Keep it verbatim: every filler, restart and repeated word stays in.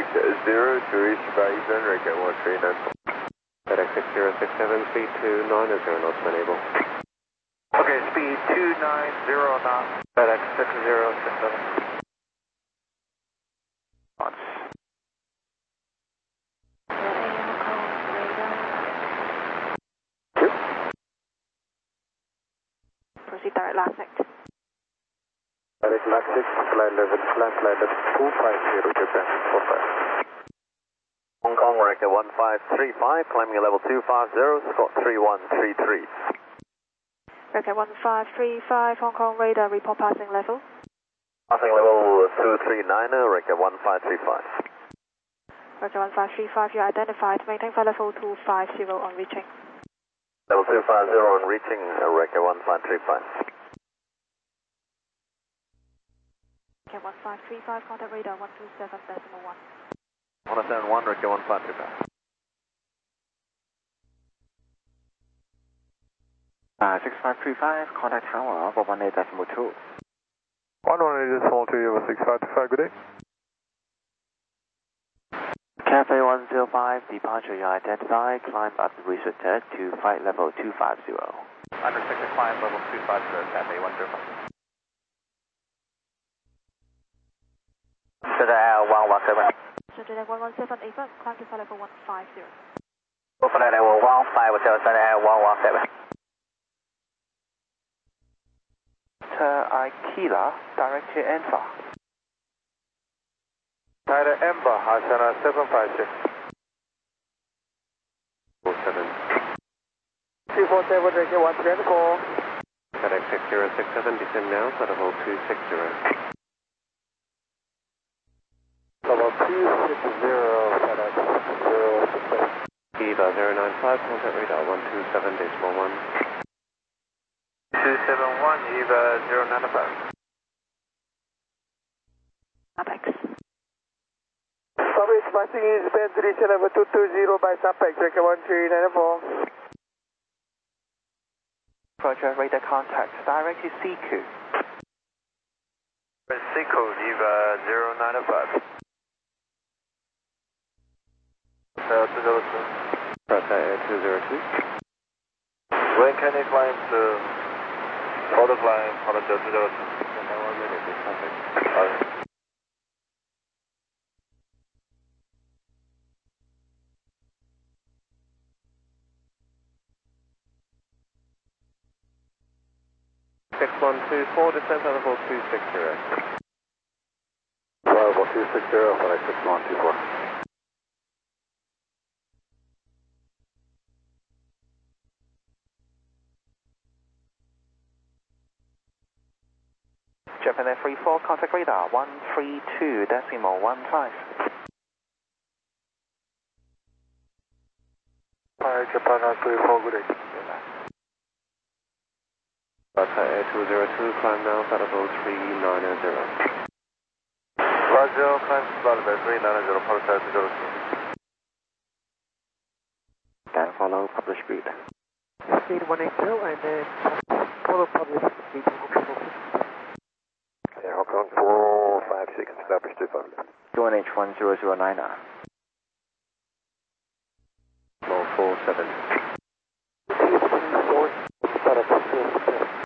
zero to reach Bison, Ricket one three nine four. FedEx six zero six seven, speed two nine zero knots when able. Okay, speed two nine zero knots, FedEx six zero six seven. Knots. Proceed direct last sector. FedEx last six, flight level, flight level two five zero, Japan four five. Hong Kong, Ricket one five three five, climbing level two five zero, Scott three one three three. Ricket one five three five, Hong Kong radar, report passing level. Passing level two three nine, Ricket one five three five. Ricket one five three five, you are identified, maintain flight level two five zero on reaching. Level two five zero on reaching, Ricket one five three five. Ricket one five three five, contact radar one two seven decimal one. one seven one, Ricket one five three five. Uh, six five three five, contact tower for one eight decimal two. one one eight decimal two, you have six five two five, good day. Cafe one zero five, departure you identified, climb up restricted to flight level two five zero. Unrestricted climb level two five zero, Cafe one zero five. So that one one seven. So to one one seven, affirm, climb to flight level one five zero. Go for that level one five zero, so that one one seven. Aquila, direct to Enfa. Tyler Ember, Hasana seven five six. four seven. two four seven, Ricket one three four. FedEx six zero six seven, descend now, flight level two six zero. Level two six zero, FedEx zero six seven. Eva zero nine five, contact radar one two seven decimal one. two seven one, Eva zero nine five. Apex. Service passing is band reach level two two zero by Apex, Ricket one three nine four. Roger, radar contact, direct to C Q. C code, Eva zero nine five. Uh, two zero two. Delta Air two zero two. When can you climb to auto climb on the two zero two? one minute, this topic. Okay. six one two four, descent level two six zero. Level two six zero, FedEx six one two four. Japan Air three four, contact radar one three two decimal one five. Hi, Japan Air three four, good day. Delta Air two zero two, climb now, flight level three nine zero. Roger, climb flight level three nine zero, Pulsar two zero two. Can follow, publish speed. Speed one eight zero, and then follow publish speed one eight zero. Okay, Hong Kong four five six, establish two five. two one H one zero zero nine. four seven.